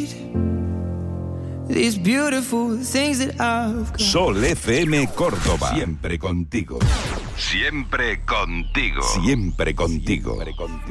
these beautiful things that I've got. Sol FM Córdoba. Siempre contigo. Siempre contigo. Siempre contigo. Siempre contigo.